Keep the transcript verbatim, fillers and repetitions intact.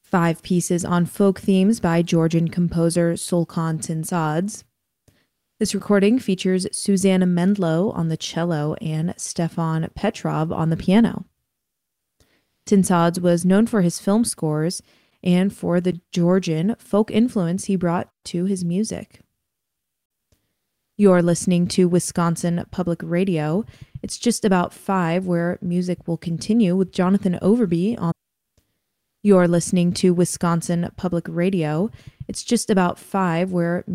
Five pieces on folk themes by Georgian composer Solkan Tinsadze. This recording features Susanna Mendlow on the cello and Stefan Petrov on the piano. Tinsadze was known for his film scores and for the Georgian folk influence he brought to his music. You're listening to Wisconsin Public Radio. It's just about five, where music will continue with Jonathan Overby on. You're listening to Wisconsin Public Radio. It's just about five, where